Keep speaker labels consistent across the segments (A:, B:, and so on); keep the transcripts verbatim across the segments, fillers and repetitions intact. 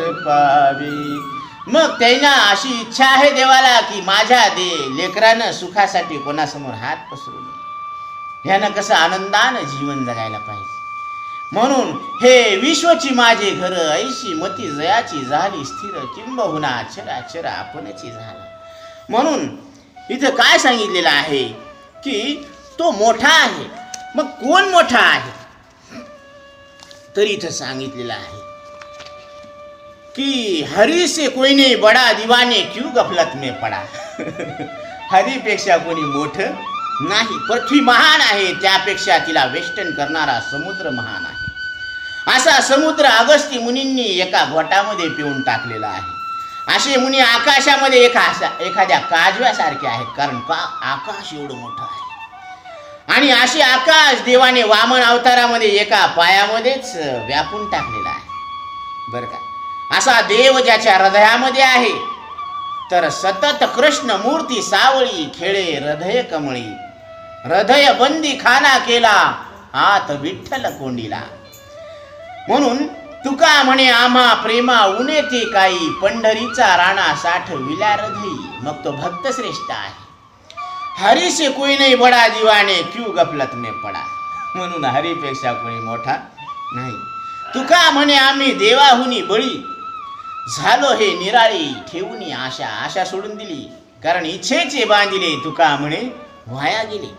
A: पावी. मग त्यांना अशी इच्छा आहे देवाला की माझ्या दे लेकरानं सुखासाठी कोणासमोर हात पसरू नये, ह्यानं कसं आनंदानं जीवन जगायला पाहिजे. म्हणून हे विश्वची माझे घर ऐशी मती जयाची झाली स्थिर, किंबहुना अक्षराक्षर आपणची झाला. म्हणून इथं काय सांगितलेलं आहे की तो मोठा आहे. मग कोण मोठा आहे? तर इथं सांगितलेलं आहे कि हरी से कोई नहीं बड़ा, दीवाने क्यों गफलत में पड़ा. हरीपेक्षा कोणी मोठं नाही. पृथ्वी महान आहे, त्यापेक्षा तिला वेष्टन करणारा समुद्र महान आहे. असा समुद्र अगस्ती मुनींनी एका घोटामध्ये पिऊन टाकलेला आहे. असे मुनी आकाशामध्ये एका एखाद्या काजव्यासारखे आहेत, कारण का आकाश एवढं मोठं आहे. आणि असे आकाश देवाने वामन अवतारामध्ये एका पायामध्येच व्यापून टाकलेला आहे बरं का. असा देव ज्याच्या हृदयामध्ये आहे, तर सतत कृष्ण मूर्ती सावळी खेळे हृदय कमळी. हृदय बंदी खाना केला आत विठ्ठल कोंडीला. म्हणून तुका म्हणे आम्हा प्रेमा उने ते काही, पंढरीचा राणा साठ विला हृदयी. मग तो भक्त श्रेष्ठ आहे. हरी से कोई नाही बडा, दीवाने क्यों गफलत में पडा. म्हणून हरीपेक्षा कोणी मोठा नाही. तुका म्हणे आम्ही देवाहुनी बळी, झालो हे निराळी ठेवून आशा. आशा सोडून दिली, कारण इच्छेचे बांधिले तुका म्हणे वाया गेले.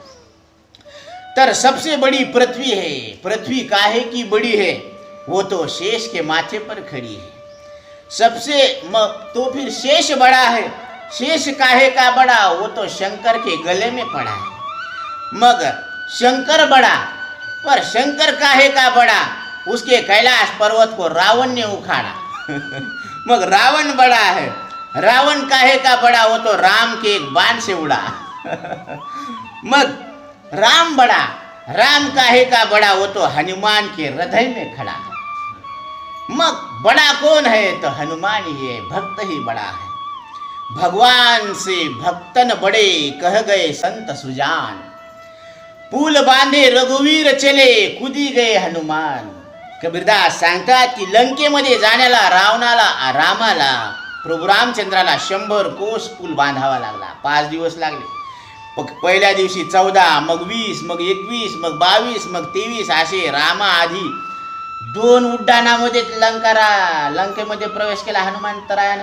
A: तर सबसे बड़ी पृथ्वी है, पृथ्वी काहे की बड़ी है, वो तो शेष के माथे पर खड़ी है. सबसे मग तो फिर शेष बड़ा है, शेष काहे का बड़ा, वो तो शंकर के गले में पड़ा है. मग शंकर बड़ा, पर शंकर काहे का बड़ा, उसके कैलाश पर्वत को रावण ने उखाड़ा. मग रावण बड़ा है, रावण काहे का बड़ा, वो तो राम के एक बाण से उड़ा. मग राम बड़ा, राम काहे का बड़ा, वो तो हनुमान के हृदय में खड़ा. मग बड़ा कौन है, तो हनुमान ही है, भक्त ही बड़ा है. भगवान से भक्तन बड़े कह गए संत सुजान, पूल बांधे रघुवीर चले कुदी गए हनुमान. कबीरदास सांगतात की लंकेमध्ये जाण्याला रावणाला रामाला प्रभू रामचंद्राला शंभर कोस पूल बांधावा लागला. पाच दिवस लागले. पहिल्या दिवशी चौदा, मग वीस, मग एकवीस, मग बावीस, मग तेवीस असे रामा आधी दोन उड्डाणामध्ये लंकारा लंकेमध्ये प्रवेश केला हनुमंतरायानं.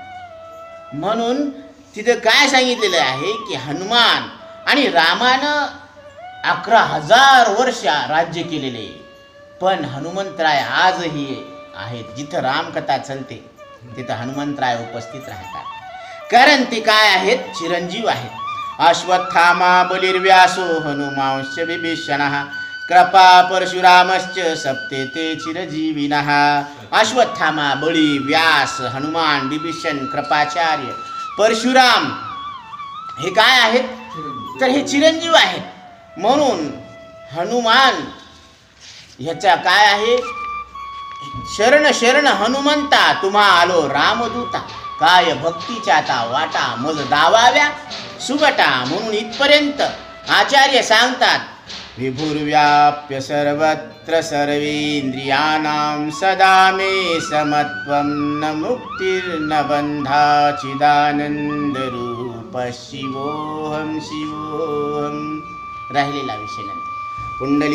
A: म्हणून तिथं काय सांगितलेलं आहे की हनुमान आणि रामानं अकरा हजार वर्ष राज्य केलेले, पण हनुमंतराय आजही आहेत. जिथं रामकथा चलते तिथं हनुमंतराय उपस्थित राहतात, कारण ते काय आहेत, चिरंजीव आहेत. अश्वत्थामा बलिर्व्यासो हनुमांश्च विभीषणः, कृपा परशुरामश्च सप्ते ते चिरजीविनः. अश्वत्थामा, बळी, व्यास, हनुमान, विभीषण, कृपाचार्य, परशुराम हे काय आहेत, तर हे चिरंजीव आहेत. म्हणून हनुमान ह्याचा काय आहे, शरण शरण हनुमंता तुम्हा आलो रामदूता, काय भक्तीच्या ता वाटा मज दावाव्या सुगटा. म्हणून इथपर्यंत आचार्य सांगतात, विभुर्व्याप्य सर्वत्र सर्वेंद्रियाणां सदा मे समत्वं, न मुक्तिर्न बंधा चिदानंद रूप शिवोहम शिवोहम. राहिलेला विषय नंतर. कुंडली